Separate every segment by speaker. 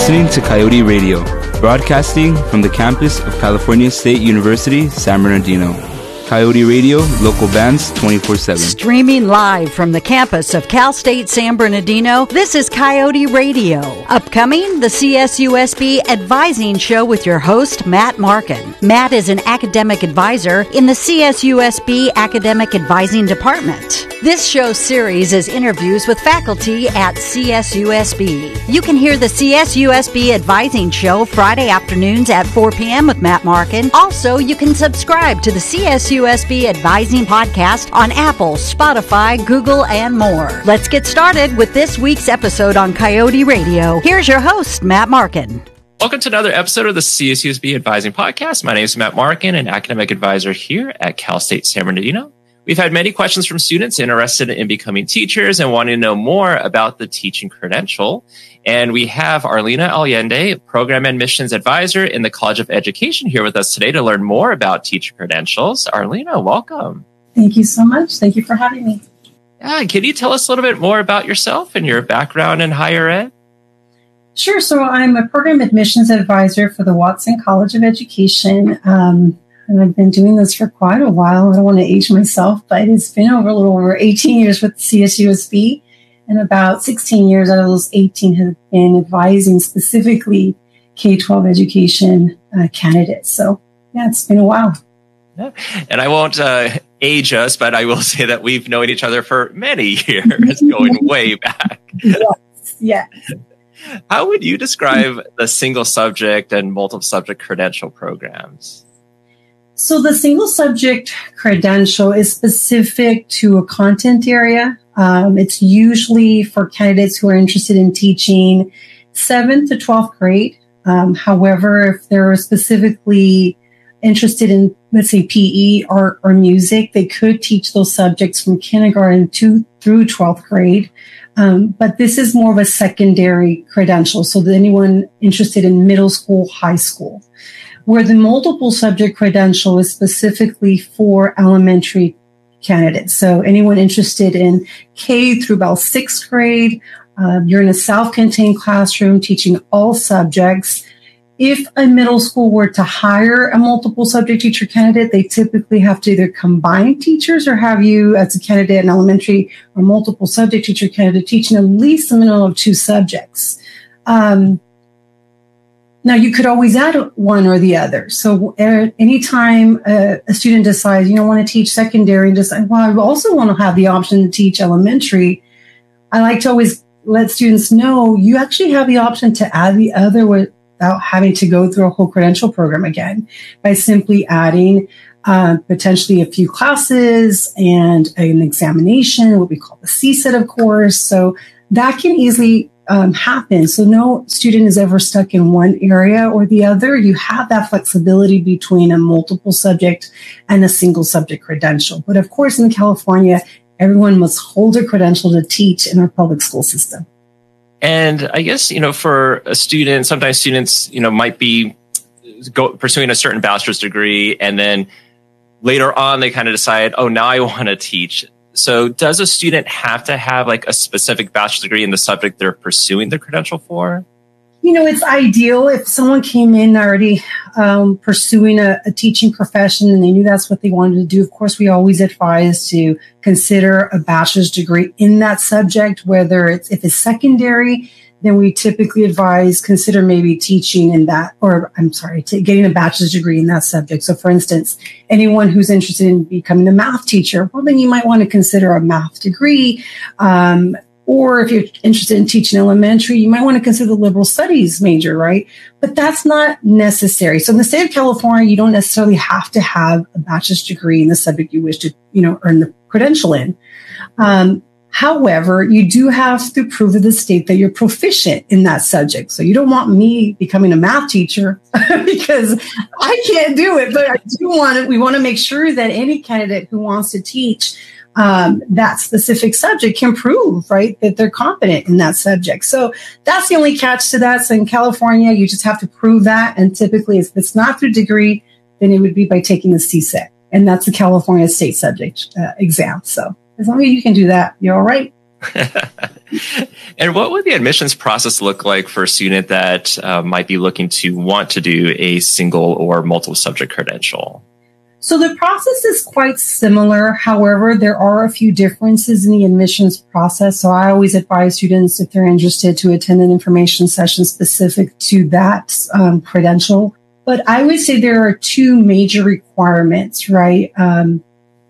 Speaker 1: listening to Coyote Radio, broadcasting from the campus of California State University, San Bernardino. Coyote Radio, local bands 24/7.
Speaker 2: Streaming live from the campus of Cal State San Bernardino, this is Coyote Radio. Upcoming, the CSUSB Advising Show with your host, Matt Markin. Matt is an academic advisor in the CSUSB Academic Advising Department. This show series is interviews with faculty at CSUSB. You can hear the CSUSB Advising Show Friday afternoons at 4 p.m. with Matt Markin. Also, you can subscribe to the CSUSB Advising Podcast on Apple, Spotify, Google, and more. Let's get started with this week's episode on Coyote Radio. Here's your host, Matt Markin.
Speaker 3: Welcome to another episode of the CSUSB Advising Podcast. My name is Matt Markin, an academic advisor here at Cal State San Bernardino. We've had many questions from students interested in becoming teachers and wanting to know more about the teaching credential. And we have Arlena Allende, Program Admissions Advisor in the College of Education, here with us today to learn more about teacher credentials. Arlena, welcome.
Speaker 4: Thank you so much. Thank you for having me.
Speaker 3: Yeah, can you tell us a little bit more about yourself and your background in higher ed?
Speaker 4: Sure. So I'm a Program Admissions Advisor for the Watson College of Education. And I've been doing this for quite a while. I don't want to age myself, but it's been a little over 18 years with CSUSB. And about 16 years out of those 18 have been advising specifically K-12 education candidates. So, yeah, it's been a while.
Speaker 3: Yeah. And I won't age us, but I will say that we've known each other for many years, going way back.
Speaker 4: Yes.
Speaker 3: How would you describe the single subject and multiple subject credential programs?
Speaker 4: So the single subject credential is specific to a content area. It's usually for candidates who are interested in teaching 7th to 12th grade. However, if they're specifically interested in, let's say, PE, art, or music, they could teach those subjects from kindergarten through 12th grade. But this is more of a secondary credential, so that anyone interested in middle school, high school. Where the multiple subject credential is specifically for elementary candidates. So anyone interested in K through about 6th grade, you're in a self-contained classroom teaching all subjects. If a middle school were to hire a multiple subject teacher candidate, they typically have to either combine teachers or have you as a candidate, an elementary or multiple subject teacher candidate, teaching at least a minimum of 2 subjects. Now, you could always add one or the other. So anytime a student decides, want to teach secondary and decide, well, I also want to have the option to teach elementary, I like to always let students know you actually have the option to add the other without having to go through a whole credential program again by simply adding potentially a few classes and an examination, what we call the CSET, of course. So that can easily happen. So no student is ever stuck in one area or the other. You have that flexibility between a multiple subject and a single subject credential. But of course, in California, everyone must hold a credential to teach in our public school system.
Speaker 3: And I guess, for a student, sometimes students, might be pursuing a certain bachelor's degree, and then later on they kind of decide, oh, now I want to teach. So does a student have to have like a specific bachelor's degree in the subject they're pursuing the credential for?
Speaker 4: It's ideal if someone came in already pursuing a teaching profession and they knew that's what they wanted to do. Of course, we always advise to consider a bachelor's degree in that subject, whether if it's secondary, then we typically advise consider maybe teaching in that, getting a bachelor's degree in that subject. So for instance, anyone who's interested in becoming a math teacher, well, then you might want to consider a math degree. Or if you're interested in teaching elementary, you might want to consider the liberal studies major, right? But that's not necessary. So in the state of California, you don't necessarily have to have a bachelor's degree in the subject you wish to, earn the credential in. However, you do have to prove to the state that you're proficient in that subject. So you don't want me becoming a math teacher because I can't do it, but we want to make sure that any candidate who wants to teach that specific subject can prove, right, that they're competent in that subject. So that's the only catch to that. So in California, you just have to prove that. And typically, if it's not through degree, then it would be by taking the CSET. And that's the California state subject exam. So as long as you can do that, you're all right.
Speaker 3: And what would the admissions process look like for a student that might be looking to want to do a single or multiple subject credential?
Speaker 4: So the process is quite similar. However, there are a few differences in the admissions process. So I always advise students, if they're interested, to attend an information session specific to that credential. But I would say there are two major requirements, right, in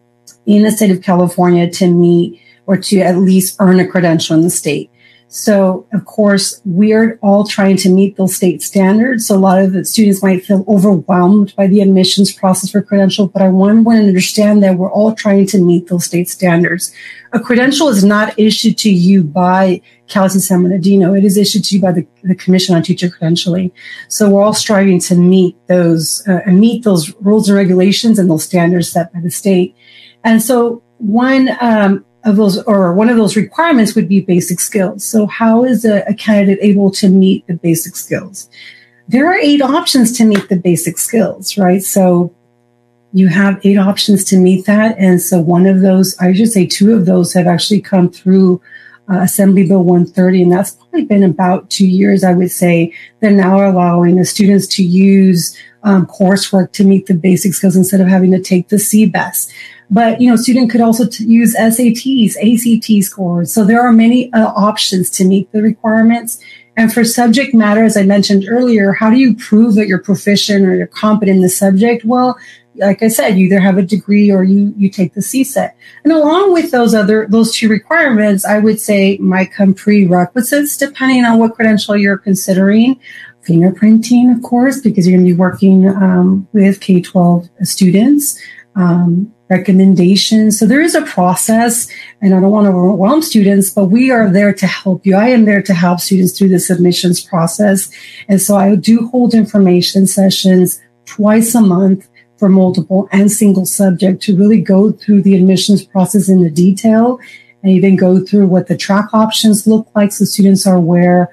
Speaker 4: the state of California to meet or to at least earn a credential in the state. So, of course, we're all trying to meet those state standards. So a lot of the students might feel overwhelmed by the admissions process for credential, but I want to understand that we're all trying to meet those state standards. A credential is not issued to you by Cal State San Bernardino. It is issued to you by the Commission on Teacher Credentialing. So we're all striving to meet those rules and regulations and those standards set by the state. And so one of those requirements would be basic skills. So how is a candidate able to meet the basic skills? There are 8 options to meet the basic skills, right? So you have 8 options to meet that. And so one of those, I should say 2 of those have actually come through Assembly Bill 130. And that's probably been about 2 years, I would say. They're now allowing the students to use coursework to meet the basic skills instead of having to take the CBEST. But, student could also use SATs, ACT scores. So there are many options to meet the requirements. And for subject matter, as I mentioned earlier, how do you prove that you're proficient or you're competent in the subject? Well, like I said, you either have a degree or you take the CSET. And along with those 2 requirements, I would say might come prerequisites depending on what credential you're considering. Fingerprinting, of course, because you're going to be working with K-12 students. Recommendations. So there is a process, and I don't want to overwhelm students, but we are there to help you. I am there to help students through the submissions process. And so I do hold information sessions twice a month for multiple and single subject to really go through the admissions process in the detail and even go through what the track options look like so students are aware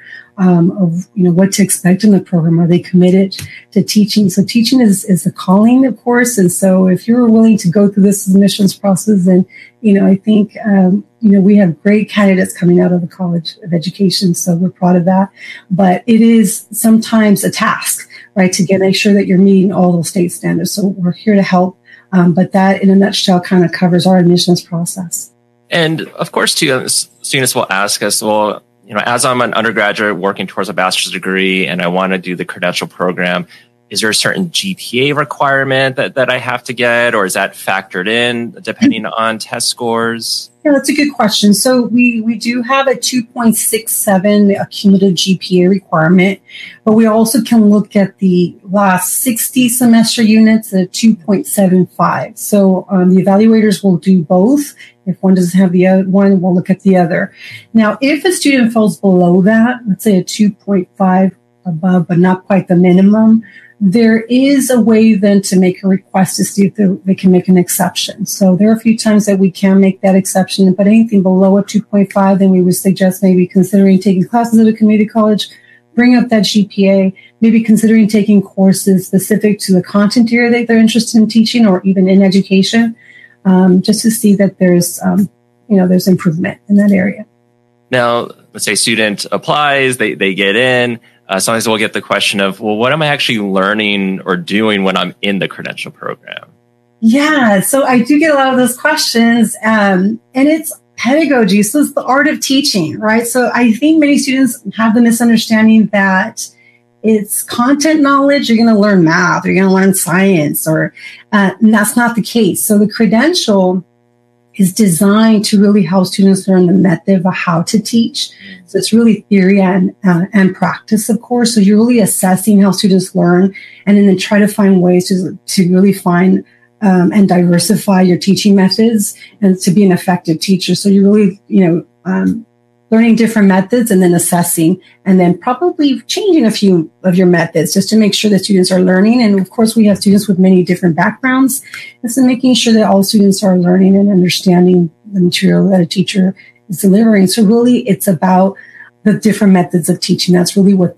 Speaker 4: of what to expect in the program. Are they committed to teaching? So teaching is a calling, of course. And so if you're willing to go through this admissions process, then I think we have great candidates coming out of the College of Education. So we're proud of that. But it is sometimes a task, right, to make sure that you're meeting all those state standards. So we're here to help. But that, in a nutshell, kind of covers our admissions process.
Speaker 3: And of course, too, students will ask us, well, as I'm an undergraduate working towards a bachelor's degree and I want to do the credential program, is there a certain GPA requirement that I have to get, or is that factored in depending on test scores?
Speaker 4: Yeah, that's a good question. So we do have a 2.67 cumulative GPA requirement, but we also can look at the last 60 semester units at 2.75. So the evaluators will do both. If one doesn't have the other one, we'll look at the other. Now, if a student falls below that, let's say a 2.5 above, but not quite the minimum, there is a way then to make a request to see if they can make an exception. So there are a few times that we can make that exception, but anything below a 2.5, then we would suggest maybe considering taking classes at a community college, bring up that GPA, maybe considering taking courses specific to the content area that they're interested in teaching or even in education, just to see that there's improvement in that area.
Speaker 3: Now, let's say student applies, they get in. Sometimes we'll get the question of, well, what am I actually learning or doing when I'm in the credential program?
Speaker 4: Yeah, so I do get a lot of those questions, and it's pedagogy. So it's the art of teaching, right? So I think many students have the misunderstanding that it's content knowledge. You're going to learn math, or you're going to learn science, and that's not the case. So the credential is designed to really help students learn the method of how to teach. So it's really theory and practice, of course. So you're really assessing how students learn, and then try to find ways to really find and diversify your teaching methods and to be an effective teacher. So you're really, learning different methods and then assessing, and then probably changing a few of your methods just to make sure that students are learning. And of course, we have students with many different backgrounds. And so making sure that all students are learning and understanding the material that a teacher is delivering. So really, it's about the different methods of teaching. That's really what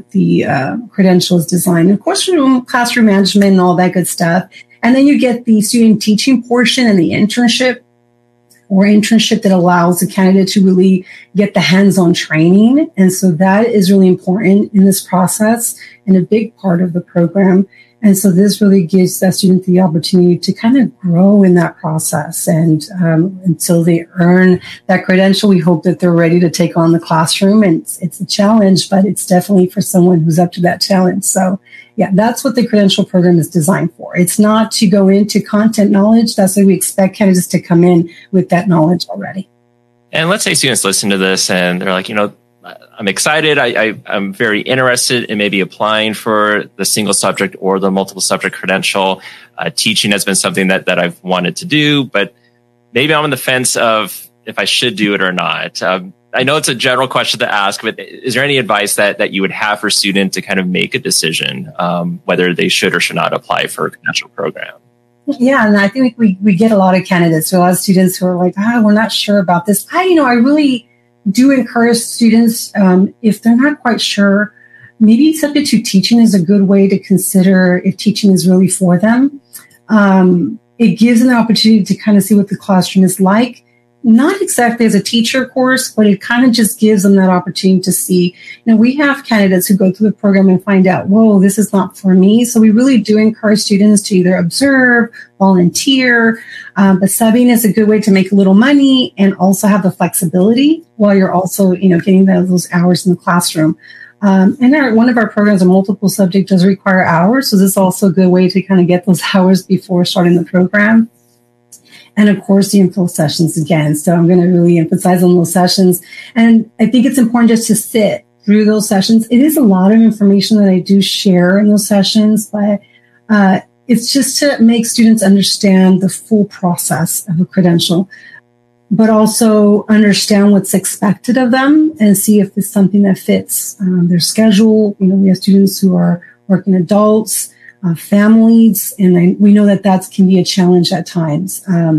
Speaker 4: the credential is designed. Of course, classroom management and all that good stuff. And then you get the student teaching portion and the internship or internship that allows the candidate to really get the hands-on training. And so that is really important in this process and a big part of the program. And so this really gives that student the opportunity to kind of grow in that process. And until they earn that credential, we hope that they're ready to take on the classroom. And it's a challenge, but it's definitely for someone who's up to that challenge. So yeah, that's what the credential program is designed for. It's not to go into content knowledge. That's why we expect candidates to come in with that knowledge already.
Speaker 3: And let's say students listen to this and they're like, I'm excited. I'm very interested in maybe applying for the single subject or the multiple subject credential. Teaching has been something that I've wanted to do, but maybe I'm on the fence of if I should do it or not. I know it's a general question to ask, but is there any advice that you would have for students to kind of make a decision whether they should or should not apply for a credential program?
Speaker 4: Yeah, and I think we get a lot of candidates, a lot of students who are like, we're not sure about this. I really do encourage students, if they're not quite sure, maybe substitute teaching is a good way to consider if teaching is really for them. It gives them the opportunity to kind of see what the classroom is like. Not exactly as a teacher course, but it kind of just gives them that opportunity to see. We have candidates who go through the program and find out, whoa, this is not for me. So we really do encourage students to either observe, volunteer, but subbing is a good way to make a little money and also have the flexibility while you're also, getting those hours in the classroom. And one of our programs, a multiple subject, does require hours. So this is also a good way to kind of get those hours before starting the program. And of course, the info sessions again. So I'm going to really emphasize on those sessions. And I think it's important just to sit through those sessions. It is a lot of information that I do share in those sessions, but it's just to make students understand the full process of a credential, but also understand what's expected of them and see if it's something that fits their schedule. We have students who are working adults, families, and we know that can be a challenge at times.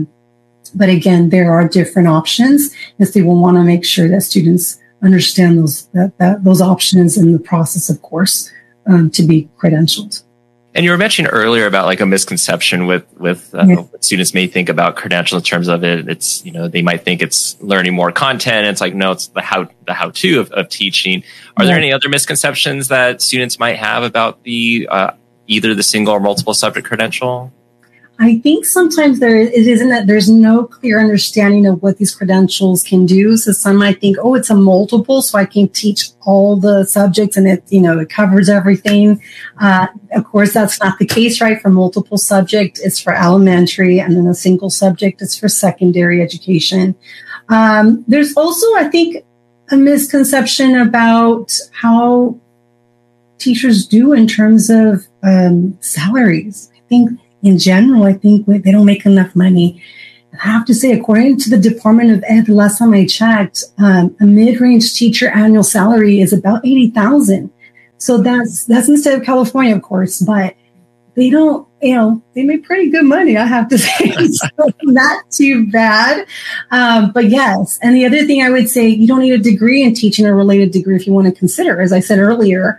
Speaker 4: But again, there are different options, and so we will want to make sure that students understand those options in the process, of course, to be credentialed.
Speaker 3: And you were mentioning earlier about like a misconception with what students may think about credential in terms of it. It's, they might think it's learning more content. It's like, no, it's the how-to of teaching. Are there any other misconceptions that students might have about the either the single or multiple subject credential?
Speaker 4: I think sometimes it isn't that there's no clear understanding of what these credentials can do. So some might think, it's a multiple, so I can teach all the subjects and it covers everything. Of course, that's not the case, right? For multiple subject, it's for elementary, and then a single subject is for secondary education. There's also, I think, a misconception about how teachers do in terms of salaries. I think in general, they don't make enough money. I have to say, according to the Department of Ed, the last time I checked, a mid-range teacher annual salary is about $80,000. So that's in the state of California, of course, but they don't, they make pretty good money, I have to say. So not too bad. But yes. And the other thing I would say, you don't need a degree in teaching or related degree if you want to consider, as I said earlier.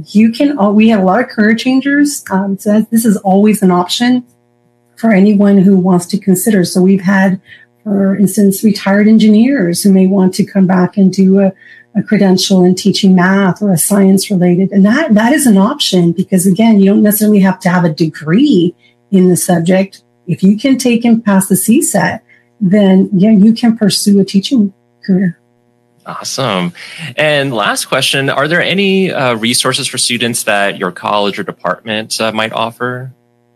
Speaker 4: We have a lot of career changers. So this is always an option for anyone who wants to consider. So we've had, for instance, retired engineers who may want to come back and do a credential in teaching math or a science related. And that is an option because, again, you don't necessarily have to have a degree in the subject. If you can take and pass the CSAT, then you can pursue a teaching career.
Speaker 3: Awesome. And last question, are there any resources for students that your college or department might offer?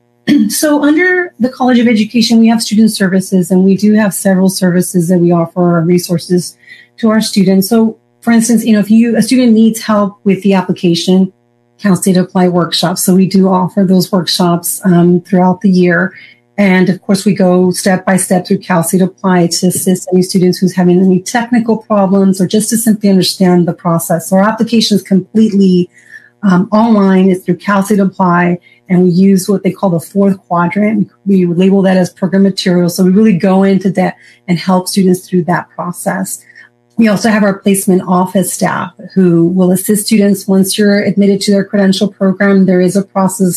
Speaker 4: So under the College of Education, we have student services, and we do have several services that we offer resources to our students. So for instance, if a student needs help with the application, Cal State Apply workshops. So we do offer those workshops throughout the year. And of course, we go step by step through Cal State Apply to assist any students who's having any technical problems or just to simply understand the process. So our application is completely online. It's through Cal State Apply, and we use what they call the fourth quadrant. We would label that as program material. So we really go into that and help students through that process. We also have our placement office staff who will assist students once you're admitted to their credential program. There is a process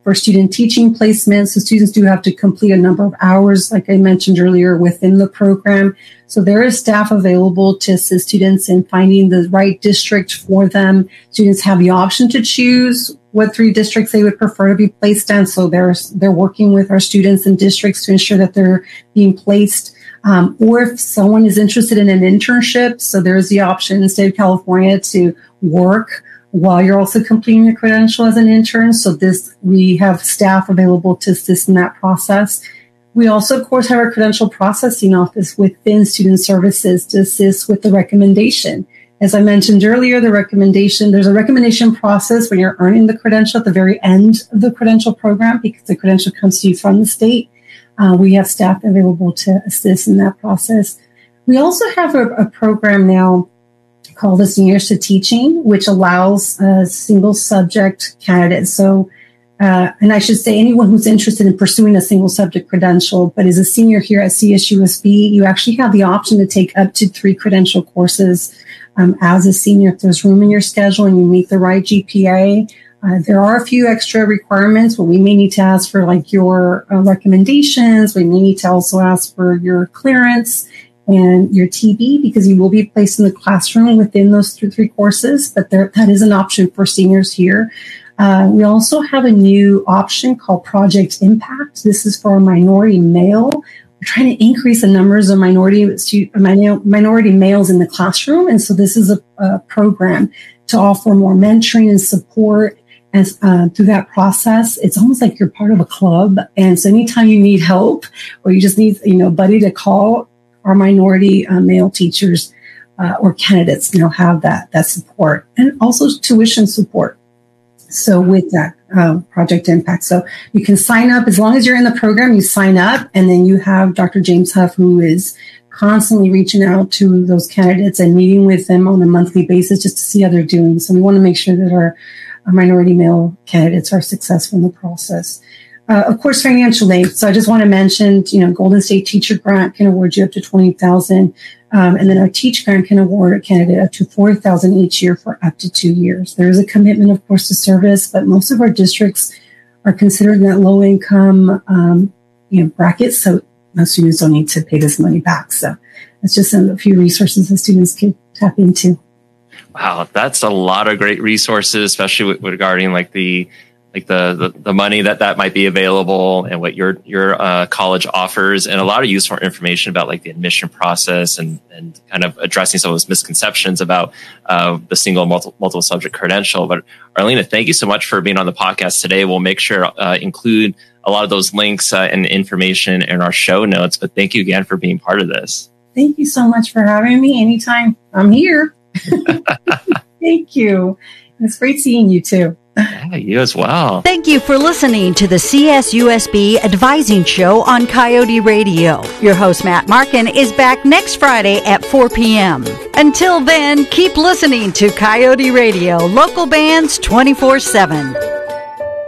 Speaker 4: for student teaching placements. So students do have to complete a number of hours, like I mentioned earlier, within the program. So there is staff available to assist students in finding the right district for them. Students have the option to choose what 3 districts they would prefer to be placed in. So they're working with our students and districts to ensure that they're being placed. Or if someone is interested in an internship, so there's the option in the state of California to work while you're also completing your credential as an intern. So we have staff available to assist in that process. We also, of course, have our credential processing office within Student Services to assist with the recommendation. As I mentioned earlier, there's a recommendation process when you're earning the credential at the very end of the credential program, because the credential comes to you from the state. We have staff available to assist in that process. We also have a program now called the Seniors to Teaching, which allows single subject candidates. So, and I should say anyone who's interested in pursuing a single subject credential, but is a senior here at CSUSB, you actually have the option to take up to 3 credential courses as a senior if there's room in your schedule and you meet the right GPA. There are a few extra requirements, but we may need to ask for like your recommendations. We may need to also ask for your clearance and your TB, because you will be placed in the classroom within those 3 courses, but that is an option for seniors here. We also have a new option called Project Impact. This is for a minority male. We're trying to increase the numbers of minority males in the classroom. And so this is a program to offer more mentoring and support as through that process. It's almost like you're part of a club. And so anytime you need help or you just need, a buddy to call, our minority male teachers or candidates, have that support, and also tuition support. So with that Project Impact, so you can sign up as long as you're in the program. You sign up, and then you have Dr. James Huff, who is constantly reaching out to those candidates and meeting with them on a monthly basis just to see how they're doing. So we want to make sure that our minority male candidates are successful in the process. Of course, financial aid. So I just want to mention, Golden State Teacher Grant can award you up to $20,000. And then our Teach Grant can award a candidate up to $4,000 each year for up to 2 years. There is a commitment, of course, to service, but most of our districts are considered in that low income, bracket. So most students don't need to pay this money back. So it's just a few resources that students can tap into.
Speaker 3: Wow, that's a lot of great resources, especially regarding like the money that might be available and what your college offers, and a lot of useful information about like the admission process and kind of addressing some of those misconceptions about the single multiple subject credential. But Arlena, thank you so much for being on the podcast today. We'll make sure include a lot of those links and information in our show notes. But thank you again for being part of this.
Speaker 4: Thank you so much for having me. Anytime, I'm here. Thank you. It's great seeing you too.
Speaker 3: Yeah, you as well.
Speaker 2: Thank you for listening to the CSUSB Advising Show on Coyote Radio. Your host, Matt Markin, is back next Friday at 4 p.m. Until then, keep listening to Coyote Radio, local bands 24/7.